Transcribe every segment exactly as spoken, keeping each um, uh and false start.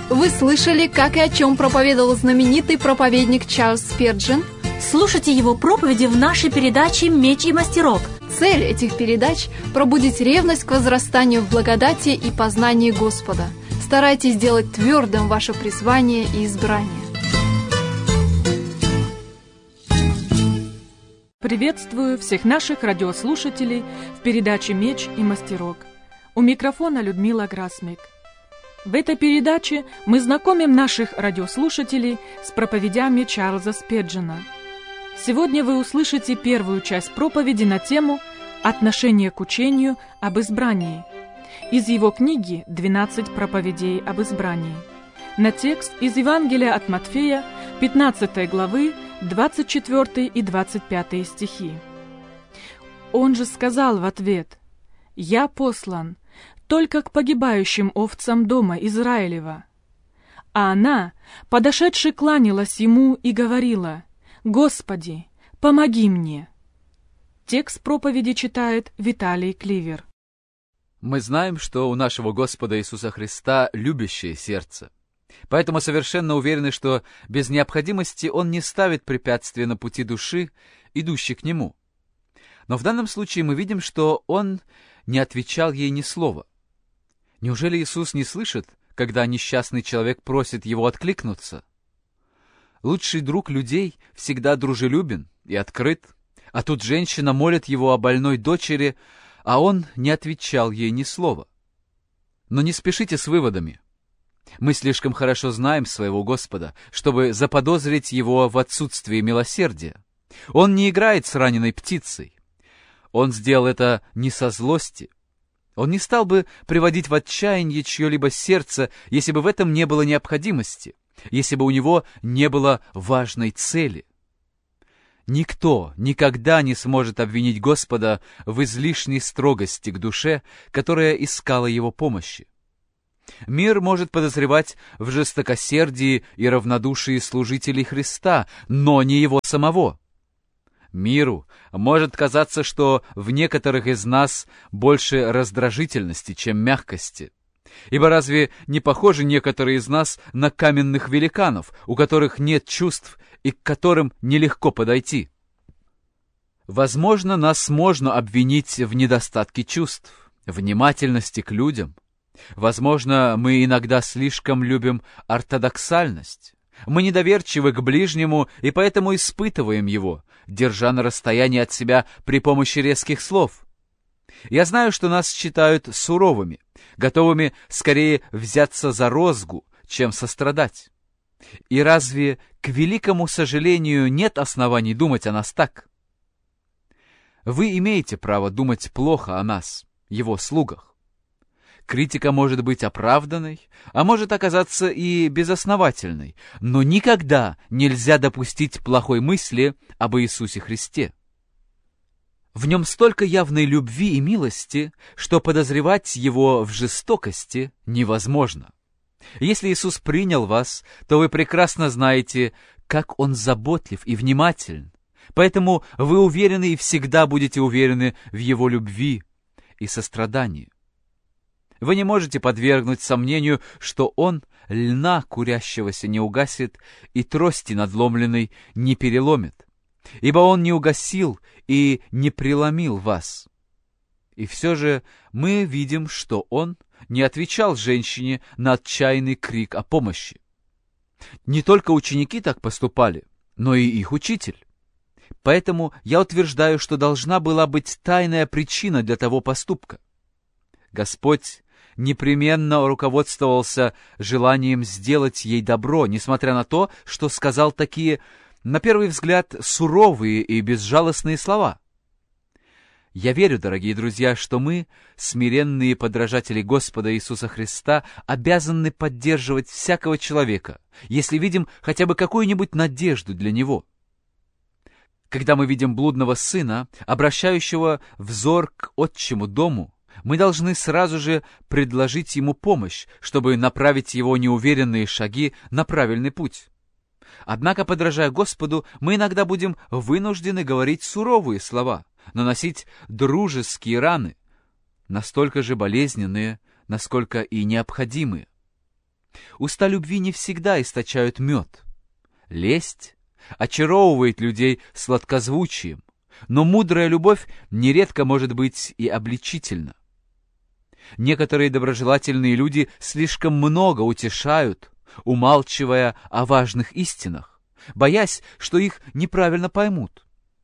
Вы слышали, как и о чем проповедовал знаменитый проповедник Чарльз Спирджин? Слушайте его проповеди в нашей передаче «Меч и мастерок». Цель этих передач – пробудить ревность к возрастанию в благодати и познании Господа. Старайтесь сделать твердым ваше призвание и избрание. Приветствую всех наших радиослушателей в передаче «Меч и мастерок». У микрофона Людмила Грасмик. В этой передаче мы знакомим наших радиослушателей с проповедями Чарльза Спирджина. Сегодня вы услышите первую часть проповеди на тему «Отношение к учению об избрании» из его книги «двенадцать проповедей об избрании» на текст из Евангелия от Матфея, пятнадцатой главы, двадцать четвёртый и двадцать пятый стихи. Он же сказал в ответ: «Я послан только к погибающим овцам дома Израилева». А она, подошедши, кланялась ему и говорила: «Господи, помоги мне». Текст проповеди читает Виталий Кливер. Мы знаем, что у нашего Господа Иисуса Христа любящее сердце. Поэтому совершенно уверены, что без необходимости Он не ставит препятствия на пути души, идущей к Нему. Но в данном случае мы видим, что Он не отвечал ей ни слова. Неужели Иисус не слышит, когда несчастный человек просит Его откликнуться? Лучший друг людей всегда дружелюбен и открыт, а тут женщина молит Его о больной дочери, а Он не отвечал ей ни слова. Но не спешите с выводами. Мы слишком хорошо знаем своего Господа, чтобы заподозрить Его в отсутствии милосердия. Он не играет с раненой птицей. Он сделал это не со злости. Он не стал бы приводить в отчаяние чье-либо сердце, если бы в этом не было необходимости, если бы у него не было важной цели. Никто никогда не сможет обвинить Господа в излишней строгости к душе, которая искала Его помощи. Мир может подозревать в жестокосердии и равнодушии служителей Христа, но не Его самого. Миру может казаться, что в некоторых из нас больше раздражительности, чем мягкости. Ибо разве не похожи некоторые из нас на каменных великанов, у которых нет чувств и к которым нелегко подойти? Возможно, нас можно обвинить в недостатке чувств, внимательности к людям. Возможно, мы иногда слишком любим ортодоксальность. Мы недоверчивы к ближнему и поэтому испытываем его, держа на расстоянии от себя при помощи резких слов. Я знаю, что нас считают суровыми, готовыми скорее взяться за розгу, чем сострадать. И разве, к великому сожалению, нет оснований думать о нас так? Вы имеете право думать плохо о нас, Его слугах. Критика может быть оправданной, а может оказаться и безосновательной, но никогда нельзя допустить плохой мысли об Иисусе Христе. В Нем столько явной любви и милости, что подозревать Его в жестокости невозможно. Если Иисус принял вас, то вы прекрасно знаете, как Он заботлив и внимателен, поэтому вы уверены и всегда будете уверены в Его любви и сострадании. Вы не можете подвергнуть сомнению, что Он льна курящегося не угасит и трости надломленной не переломит, ибо Он не угасил и не преломил вас. И все же мы видим, что Он не отвечал женщине на отчаянный крик о помощи. Не только ученики так поступали, но и их учитель. Поэтому я утверждаю, что должна была быть тайная причина для того поступка. Господь непременно руководствовался желанием сделать ей добро, несмотря на то, что сказал такие, на первый взгляд, суровые и безжалостные слова. Я верю, дорогие друзья, что мы, смиренные подражатели Господа Иисуса Христа, обязаны поддерживать всякого человека, если видим хотя бы какую-нибудь надежду для него. Когда мы видим блудного сына, обращающего взор к отчему дому, мы должны сразу же предложить ему помощь, чтобы направить его неуверенные шаги на правильный путь. Однако, подражая Господу, мы иногда будем вынуждены говорить суровые слова, наносить дружеские раны, настолько же болезненные, насколько и необходимые. Уста любви не всегда источают мед. Лесть очаровывает людей сладкозвучием, но мудрая любовь нередко может быть и обличительна. Некоторые доброжелательные люди слишком много утешают, умалчивая о важных истинах, боясь, что их неправильно поймут.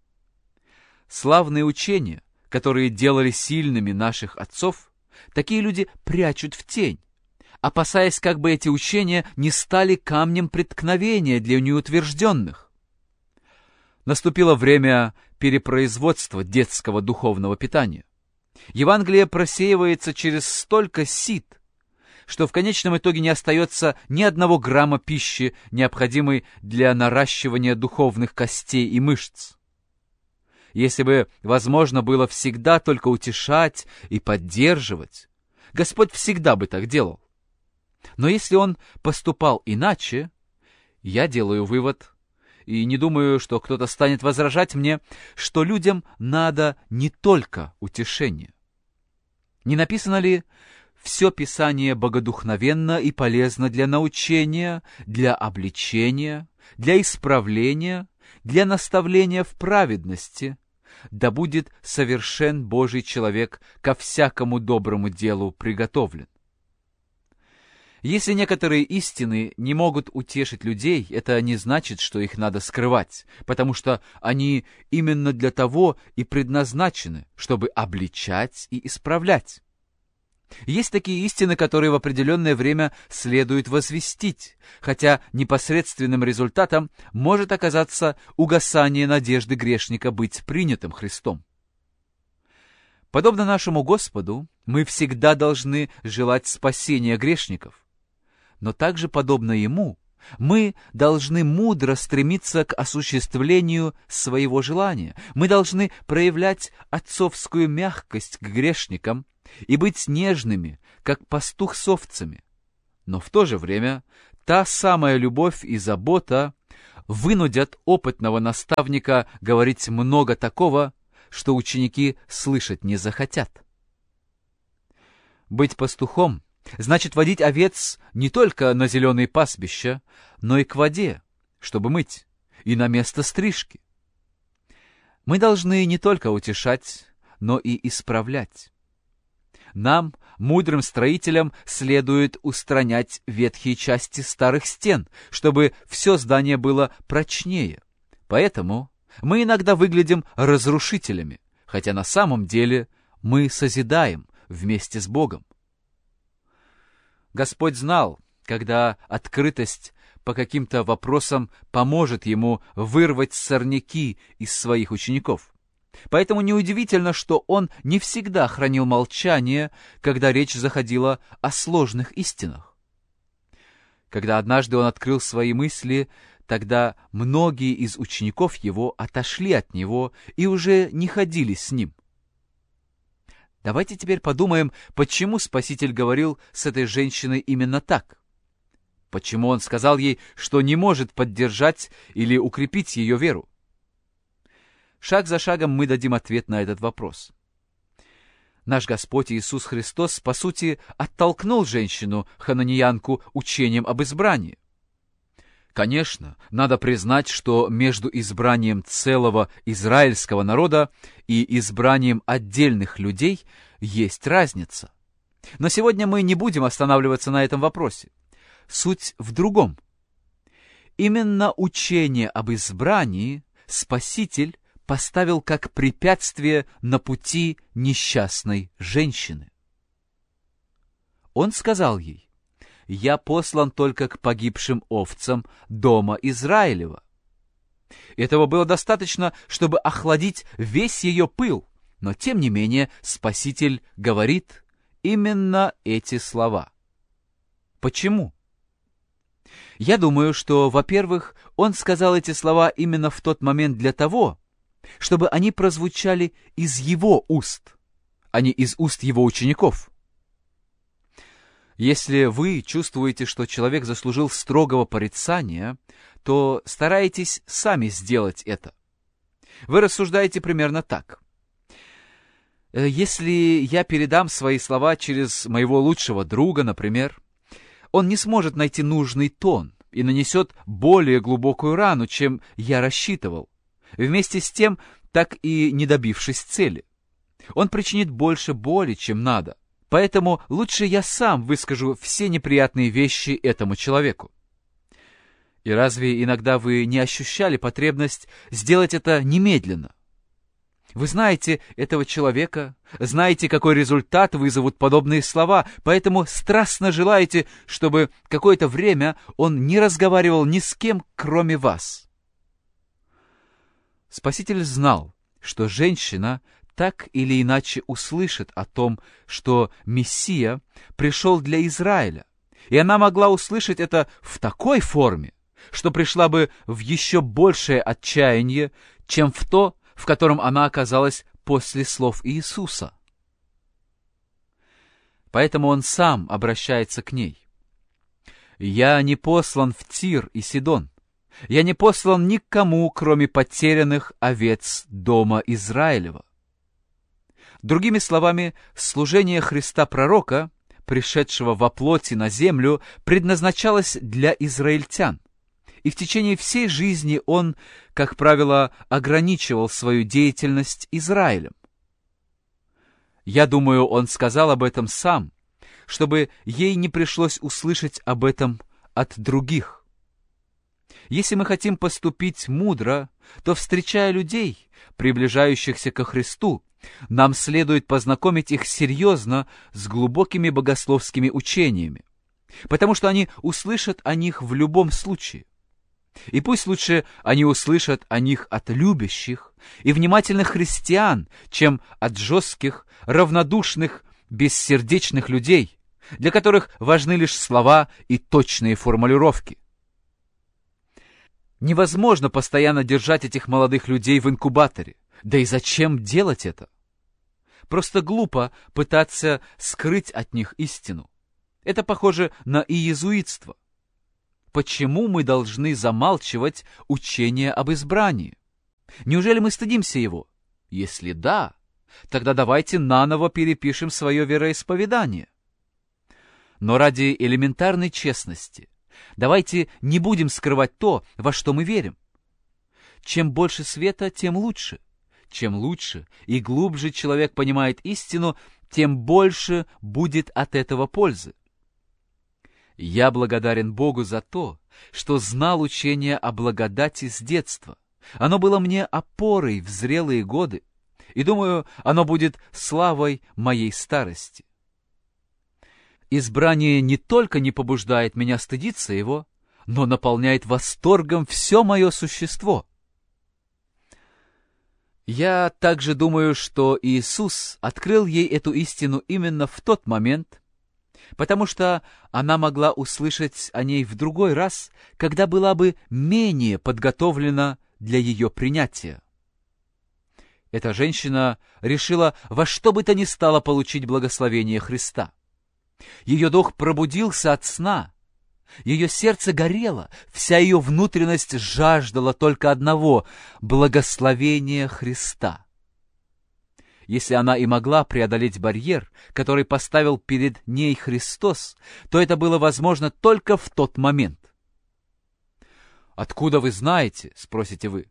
Славные учения, которые делали сильными наших отцов, такие люди прячут в тень, опасаясь, как бы эти учения не стали камнем преткновения для неутвержденных. Наступило время перепроизводства детского духовного питания. Евангелие просеивается через столько сит, что в конечном итоге не остается ни одного грамма пищи, необходимой для наращивания духовных костей и мышц. Если бы возможно было всегда только утешать и поддерживать, Господь всегда бы так делал. Но если Он поступал иначе, я делаю вывод, и не думаю, что кто-то станет возражать мне, что людям надо не только утешение. Не написано ли: «Все Писание богодухновенно и полезно для научения, для обличения, для исправления, для наставления в праведности, да будет совершен Божий человек ко всякому доброму делу приготовлен». Если некоторые истины не могут утешить людей, это не значит, что их надо скрывать, потому что они именно для того и предназначены, чтобы обличать и исправлять. Есть такие истины, которые в определенное время следует возвестить, хотя непосредственным результатом может оказаться угасание надежды грешника быть принятым Христом. Подобно нашему Господу, мы всегда должны желать спасения грешников, но также, подобно Ему, мы должны мудро стремиться к осуществлению своего желания. Мы должны проявлять отцовскую мягкость к грешникам и быть нежными, как пастух с овцами. Но в то же время та самая любовь и забота вынудят опытного наставника говорить много такого, что ученики слышать не захотят. Быть пастухом значит водить овец не только на зеленые пастбища, но и к воде, чтобы мыть, и на место стрижки. Мы должны не только утешать, но и исправлять. Нам, мудрым строителям, следует устранять ветхие части старых стен, чтобы все здание было прочнее. Поэтому мы иногда выглядим разрушителями, хотя на самом деле мы созидаем вместе с Богом. Господь знал, когда открытость по каким-то вопросам поможет ему вырвать сорняки из своих учеников. Поэтому неудивительно, что он не всегда хранил молчание, когда речь заходила о сложных истинах. Когда однажды он открыл свои мысли, тогда многие из учеников его отошли от него и уже не ходили с ним. Давайте теперь подумаем, почему Спаситель говорил с этой женщиной именно так. Почему он сказал ей, что не может поддержать или укрепить ее веру? Шаг за шагом мы дадим ответ на этот вопрос. Наш Господь Иисус Христос, по сути, оттолкнул женщину-хананиянку учением об избрании. Конечно, надо признать, что между избранием целого израильского народа и избранием отдельных людей есть разница. Но сегодня мы не будем останавливаться на этом вопросе. Суть в другом. Именно учение об избрании Спаситель поставил как препятствие на пути несчастной женщины. Он сказал ей: «Я послан только к погибшим овцам дома Израилева». Этого было достаточно, чтобы охладить весь ее пыл, но тем не менее Спаситель говорит именно эти слова. Почему? Я думаю, что, во-первых, он сказал эти слова именно в тот момент для того, чтобы они прозвучали из его уст, а не из уст его учеников. Если вы чувствуете, что человек заслужил строгого порицания, то старайтесь сами сделать это. Вы рассуждаете примерно так. Если я передам свои слова через моего лучшего друга, например, он не сможет найти нужный тон и нанесет более глубокую рану, чем я рассчитывал, вместе с тем, так и не добившись цели. Он причинит больше боли, чем надо. Поэтому лучше я сам выскажу все неприятные вещи этому человеку. И разве иногда вы не ощущали потребность сделать это немедленно? Вы знаете этого человека, знаете, какой результат вызовут подобные слова, поэтому страстно желаете, чтобы какое-то время он не разговаривал ни с кем, кроме вас. Спаситель знал, что женщина так или иначе услышит о том, что Мессия пришел для Израиля, и она могла услышать это в такой форме, что пришла бы в еще большее отчаяние, чем в то, в котором она оказалась после слов Иисуса. Поэтому он сам обращается к ней. «Я не послан в Тир и Сидон. Я не послан никому, кроме потерянных овец дома Израилева». Другими словами, служение Христа-пророка, пришедшего во плоти на землю, предназначалось для израильтян. И в течение всей жизни он, как правило, ограничивал свою деятельность Израилем. Я думаю, он сказал об этом сам, чтобы ей не пришлось услышать об этом от других. Если мы хотим поступить мудро, то, встречая людей, приближающихся ко Христу, нам следует познакомить их серьезно с глубокими богословскими учениями, потому что они услышат о них в любом случае. И пусть лучше они услышат о них от любящих и внимательных христиан, чем от жестких, равнодушных, бессердечных людей, для которых важны лишь слова и точные формулировки. Невозможно постоянно держать этих молодых людей в инкубаторе. Да и зачем делать это? Просто глупо пытаться скрыть от них истину. Это похоже на иезуитство. Почему мы должны замалчивать учение об избрании? Неужели мы стыдимся его? Если да, тогда давайте наново перепишем свое вероисповедание. Но ради элементарной честности давайте не будем скрывать то, во что мы верим. Чем больше света, тем лучше. Чем лучше и глубже человек понимает истину, тем больше будет от этого пользы. Я благодарен Богу за то, что знал учение о благодати с детства. Оно было мне опорой в зрелые годы, и, думаю, оно будет славой моей старости. Избрание не только не побуждает меня стыдиться его, но наполняет восторгом все мое существо. Я также думаю, что Иисус открыл ей эту истину именно в тот момент, потому что она могла услышать о ней в другой раз, когда была бы менее подготовлена для ее принятия. Эта женщина решила во что бы то ни стало получить благословение Христа. Ее дух пробудился от сна, ее сердце горело, вся ее внутренность жаждала только одного — благословения Христа. Если она и могла преодолеть барьер, который поставил перед ней Христос, то это было возможно только в тот момент. «Откуда вы знаете?» — спросите вы.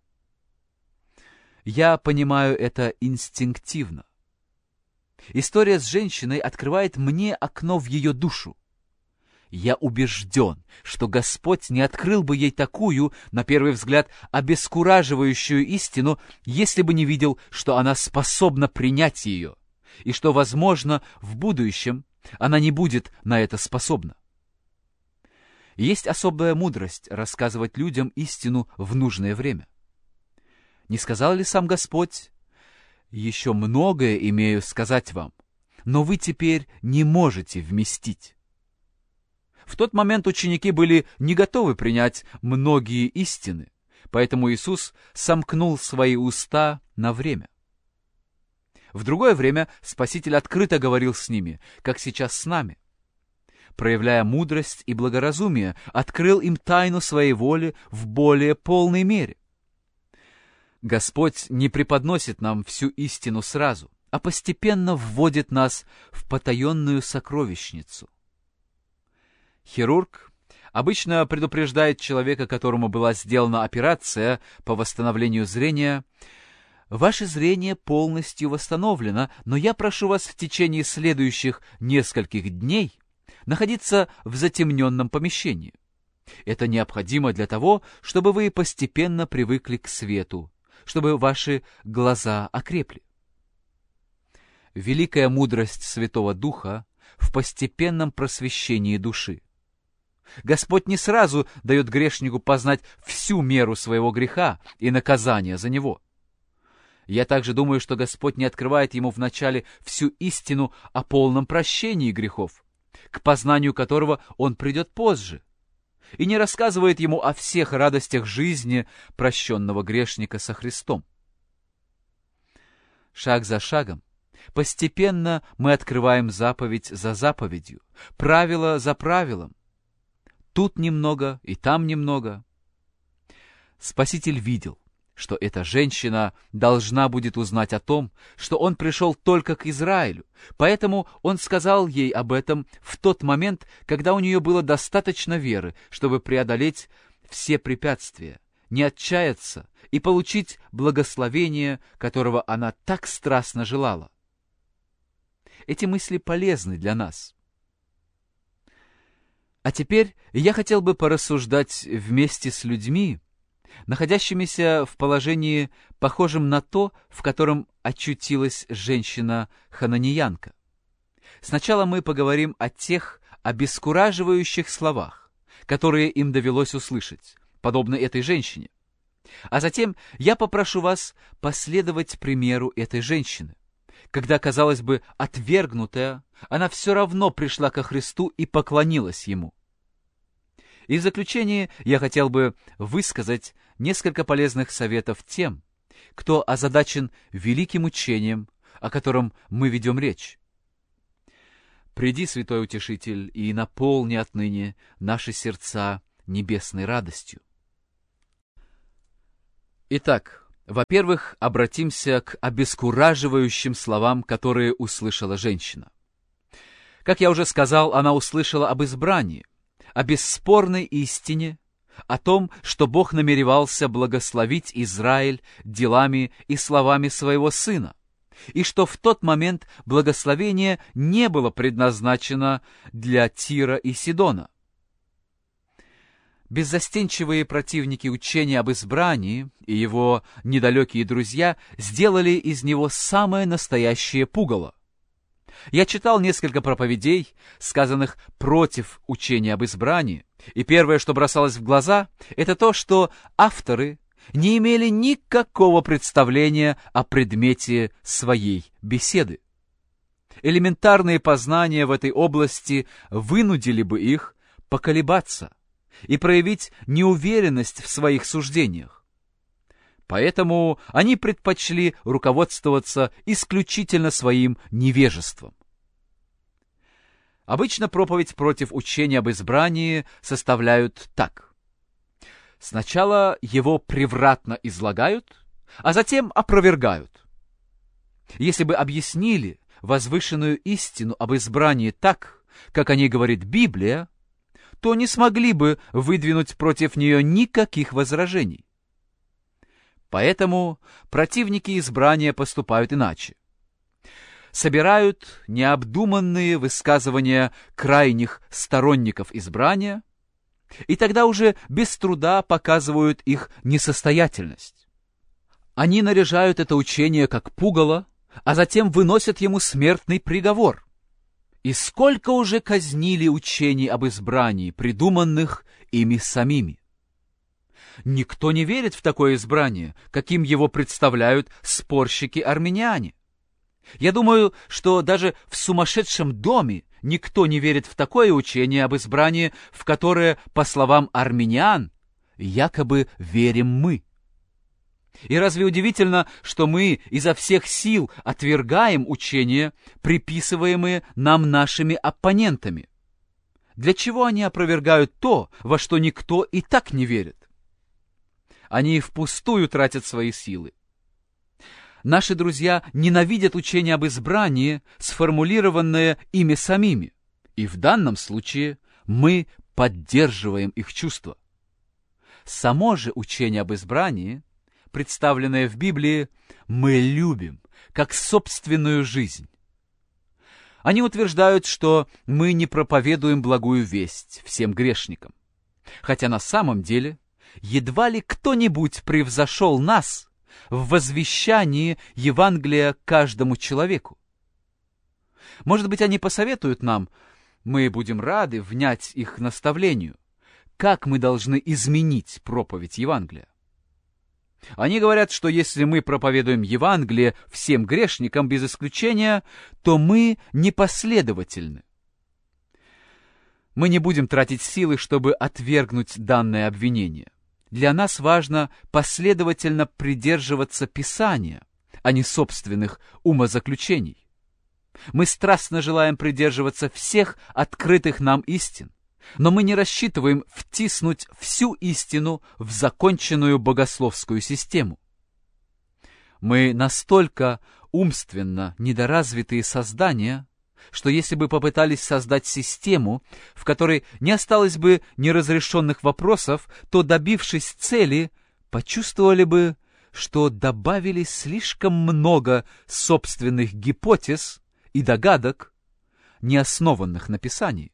Я понимаю это инстинктивно. История с женщиной открывает мне окно в ее душу. Я убежден, что Господь не открыл бы ей такую, на первый взгляд, обескураживающую истину, если бы не видел, что она способна принять ее, и что, возможно, в будущем она не будет на это способна. Есть особая мудрость рассказывать людям истину в нужное время. Не сказал ли сам Господь: «Еще многое имею сказать вам, но вы теперь не можете вместить»? В тот момент ученики были не готовы принять многие истины, поэтому Иисус сомкнул свои уста на время. В другое время Спаситель открыто говорил с ними, как сейчас с нами. Проявляя мудрость и благоразумие, открыл им тайну своей воли в более полной мере. Господь не преподносит нам всю истину сразу, а постепенно вводит нас в потаенную сокровищницу. Хирург обычно предупреждает человека, которому была сделана операция по восстановлению зрения: «Ваше зрение полностью восстановлено, но я прошу вас в течение следующих нескольких дней находиться в затемненном помещении. Это необходимо для того, чтобы вы постепенно привыкли к свету, чтобы ваши глаза окрепли». Великая мудрость Святого Духа в постепенном просвещении души. Господь не сразу дает грешнику познать всю меру своего греха и наказания за него. Я также думаю, что Господь не открывает ему вначале всю истину о полном прощении грехов, к познанию которого он придет позже, и не рассказывает ему о всех радостях жизни прощенного грешника со Христом. Шаг за шагом, постепенно мы открываем заповедь за заповедью, правило за правилом. Тут немного и там немного. Спаситель видел, что эта женщина должна будет узнать о том, что он пришел только к Израилю, поэтому он сказал ей об этом в тот момент, когда у нее было достаточно веры, чтобы преодолеть все препятствия, не отчаяться и получить благословение, которого она так страстно желала. Эти мысли полезны для нас. А теперь я хотел бы порассуждать вместе с людьми, находящимися в положении, похожем на то, в котором очутилась женщина-хананиянка. Сначала мы поговорим о тех обескураживающих словах, которые им довелось услышать, подобно этой женщине. А затем я попрошу вас последовать примеру этой женщины. Когда, казалось бы, отвергнутая, она все равно пришла ко Христу и поклонилась Ему. И в заключение я хотел бы высказать несколько полезных советов тем, кто озадачен великим учением, о котором мы ведем речь. «Приди, Святой Утешитель, и наполни отныне наши сердца небесной радостью». Итак, во-первых, обратимся к обескураживающим словам, которые услышала женщина. Как я уже сказал, она услышала об избрании, о бесспорной истине, о том, что Бог намеревался благословить Израиль делами и словами своего Сына, и что в тот момент благословение не было предназначено для Тира и Сидона. Беззастенчивые противники учения об избрании и его недалекие друзья сделали из него самое настоящее пугало. Я читал несколько проповедей, сказанных против учения об избрании, и первое, что бросалось в глаза, это то, что авторы не имели никакого представления о предмете своей беседы. Элементарные познания в этой области вынудили бы их поколебаться и проявить неуверенность в своих суждениях. Поэтому они предпочли руководствоваться исключительно своим невежеством. Обычно проповедь против учения об избрании составляют так. Сначала его превратно излагают, а затем опровергают. Если бы объяснили возвышенную истину об избрании так, как о ней говорит Библия, то не смогли бы выдвинуть против нее никаких возражений. Поэтому противники избрания поступают иначе. Собирают необдуманные высказывания крайних сторонников избрания, и тогда уже без труда показывают их несостоятельность. Они наряжают это учение как пугало, а затем выносят ему смертный приговор. И сколько уже казнили учений об избрании, придуманных ими самими. Никто не верит в такое избрание, каким его представляют спорщики-армяне. Я думаю, что даже в сумасшедшем доме никто не верит в такое учение об избрании, в которое, по словам армян, якобы верим мы. И разве удивительно, что мы изо всех сил отвергаем учения, приписываемые нам нашими оппонентами? Для чего они опровергают то, во что никто и так не верит? Они впустую тратят свои силы. Наши друзья ненавидят учение об избрании, сформулированное ими самими, и в данном случае мы поддерживаем их чувства. Само же учение об избрании, представленное в Библии, мы любим, как собственную жизнь. Они утверждают, что мы не проповедуем благую весть всем грешникам, хотя на самом деле едва ли кто-нибудь превзошел нас в возвещании Евангелия каждому человеку. Может быть, они посоветуют нам, мы будем рады внять их наставлению, как мы должны изменить проповедь Евангелия. Они говорят, что если мы проповедуем Евангелие всем грешникам без исключения, то мы непоследовательны. Мы не будем тратить силы, чтобы отвергнуть данное обвинение. Для нас важно последовательно придерживаться Писания, а не собственных умозаключений. Мы страстно желаем придерживаться всех открытых нам истин, но мы не рассчитываем втиснуть всю истину в законченную богословскую систему. Мы настолько умственно недоразвитые создания, что если бы попытались создать систему, в которой не осталось бы неразрешенных вопросов, то, добившись цели, почувствовали бы, что добавили слишком много собственных гипотез и догадок, не основанных на Писании.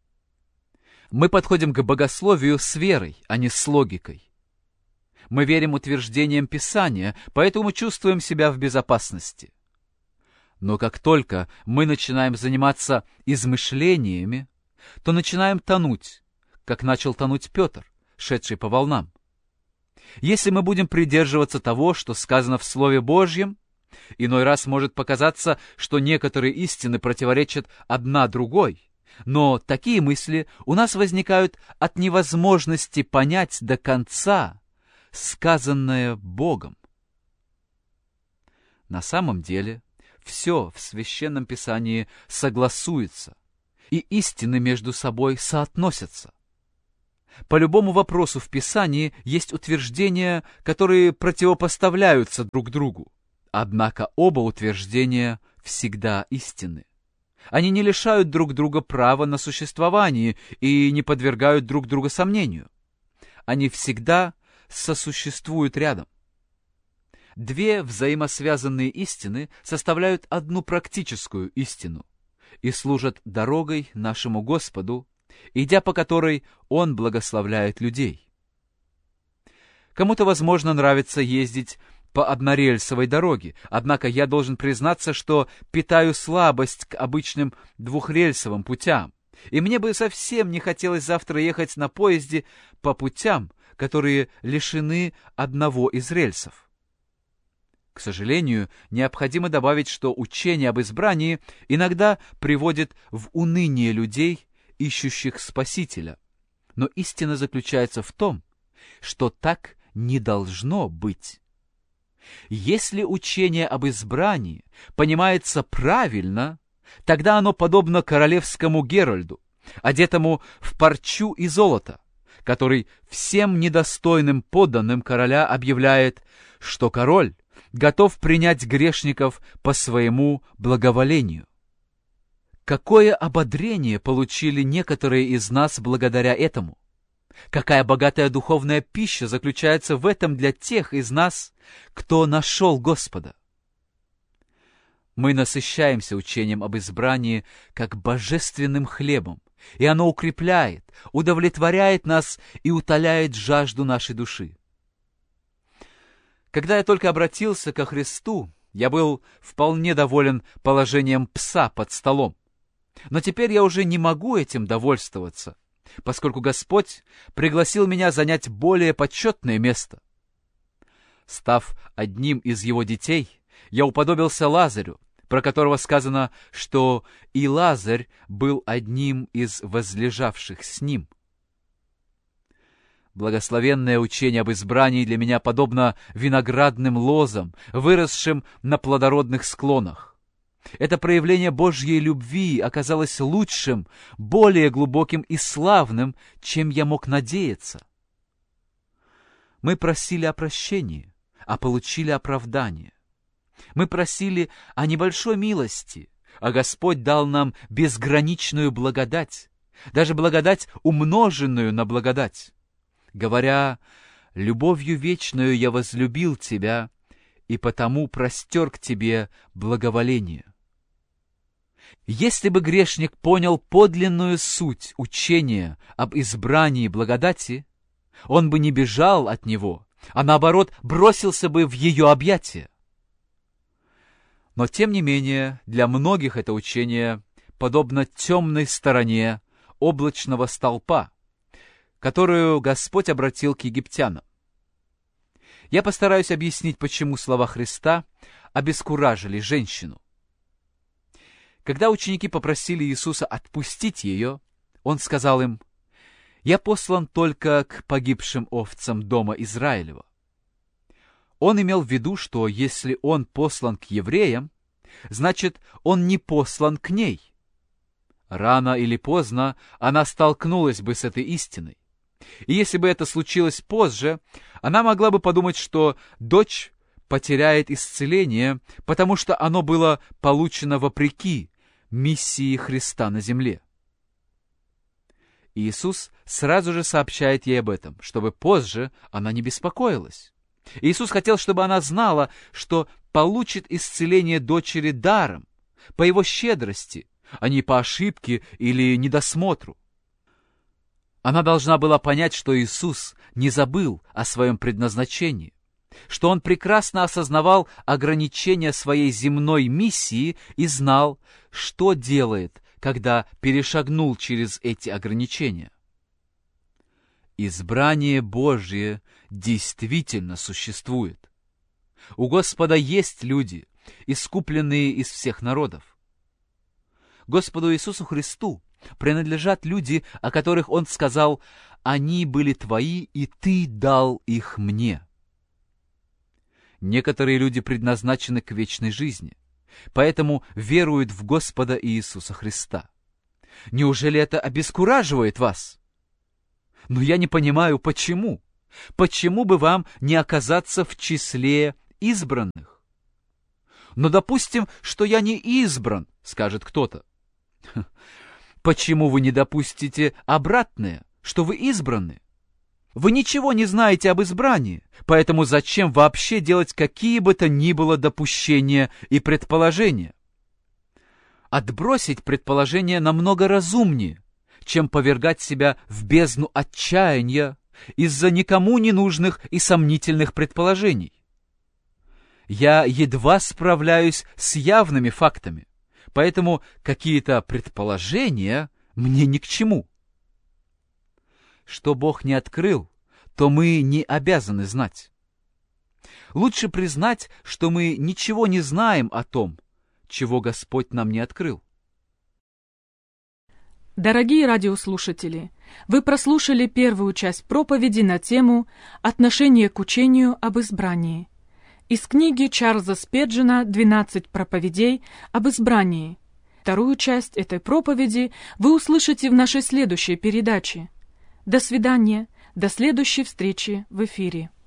Мы подходим к богословию с верой, а не с логикой. Мы верим утверждениям Писания, поэтому чувствуем себя в безопасности. Но как только мы начинаем заниматься измышлениями, то начинаем тонуть, как начал тонуть Петр, шедший по волнам. Если мы будем придерживаться того, что сказано в Слове Божьем, иной раз может показаться, что некоторые истины противоречат одна другой, но такие мысли у нас возникают от невозможности понять до конца сказанное Богом. На самом деле, все в Священном Писании согласуется, и истины между собой соотносятся. По любому вопросу в Писании есть утверждения, которые противопоставляются друг другу, однако оба утверждения всегда истинны. Они не лишают друг друга права на существование и не подвергают друг друга сомнению. Они всегда сосуществуют рядом. Две взаимосвязанные истины составляют одну практическую истину и служат дорогой нашему Господу, идя по которой Он благословляет людей. Кому-то, возможно, нравится ездить по однорельсовой дороге, однако я должен признаться, что питаю слабость к обычным двухрельсовым путям, и мне бы совсем не хотелось завтра ехать на поезде по путям, которые лишены одного из рельсов. К сожалению, необходимо добавить, что учение об избрании иногда приводит в уныние людей, ищущих Спасителя. Но истина заключается в том, что так не должно быть. Если учение об избрании понимается правильно, тогда оно подобно королевскому Геральду, одетому в парчу и золото, который всем недостойным подданным короля объявляет, что король готов принять грешников по своему благоволению. Какое ободрение получили некоторые из нас благодаря этому! Какая богатая духовная пища заключается в этом для тех из нас, кто нашел Господа! Мы насыщаемся учением об избрании как божественным хлебом, и оно укрепляет, удовлетворяет нас и утоляет жажду нашей души. Когда я только обратился ко Христу, я был вполне доволен положением пса под столом. Но теперь я уже не могу этим довольствоваться, поскольку Господь пригласил меня занять более почетное место. Став одним из его детей, я уподобился Лазарю, про которого сказано, что и Лазарь был одним из возлежавших с ним. Благословенное учение об избрании для меня подобно виноградным лозам, выросшим на плодородных склонах. Это проявление Божьей любви оказалось лучшим, более глубоким и славным, чем я мог надеяться. Мы просили о прощении, а получили оправдание. Мы просили о небольшой милости, а Господь дал нам безграничную благодать, даже благодать, умноженную на благодать, говоря: «Любовью вечную я возлюбил тебя, и потому простер к тебе благоволение». Если бы грешник понял подлинную суть учения об избрании благодати, он бы не бежал от него, а наоборот бросился бы в ее объятия. Но тем не менее, для многих это учение подобно темной стороне облачного столпа, которую Господь обратил к египтянам. Я постараюсь объяснить, почему слова Христа обескуражили женщину. Когда ученики попросили Иисуса отпустить ее, Он сказал им: «Я послан только к погибшим овцам дома Израилева». Он имел в виду, что если Он послан к евреям, значит, Он не послан к ней. Рано или поздно она столкнулась бы с этой истиной. И если бы это случилось позже, она могла бы подумать, что дочь потеряет исцеление, потому что оно было получено вопреки миссии Христа на земле. Иисус сразу же сообщает ей об этом, чтобы позже она не беспокоилась. Иисус хотел, чтобы она знала, что получит исцеление дочери даром, по Его щедрости, а не по ошибке или недосмотру. Она должна была понять, что Иисус не забыл о своем предназначении, что Он прекрасно осознавал ограничения своей земной миссии и знал, что делает, когда перешагнул через эти ограничения. Избрание Божье действительно существует. У Господа есть люди, искупленные из всех народов. Господу Иисусу Христу принадлежат люди, о которых Он сказал: «Они были твои, и ты дал их мне». Некоторые люди предназначены к вечной жизни, поэтому веруют в Господа Иисуса Христа. Неужели это обескураживает вас? Но я не понимаю, почему. Почему бы вам не оказаться в числе избранных? Но допустим, что я не избран, скажет кто-то. Почему вы не допустите обратное, что вы избраны? Вы ничего не знаете об избрании, поэтому зачем вообще делать какие бы то ни было допущения и предположения? Отбросить предположения намного разумнее, чем повергать себя в бездну отчаяния из-за никому не нужных и сомнительных предположений. Я едва справляюсь с явными фактами, поэтому какие-то предположения мне ни к чему. Что Бог не открыл, то мы не обязаны знать. Лучше признать, что мы ничего не знаем о том, чего Господь нам не открыл. Дорогие радиослушатели, вы прослушали первую часть проповеди на тему «Отношение к учению об избрании» из книги Чарльза Спеджена «двенадцать проповедей об избрании». Вторую часть этой проповеди вы услышите в нашей следующей передаче. До свидания, до следующей встречи в эфире.